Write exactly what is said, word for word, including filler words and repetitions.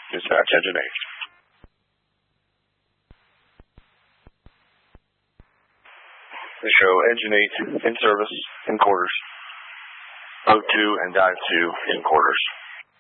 Dispatch Engine eight. They show Engine eight in service, in quarters. O two and Dive two in quarters.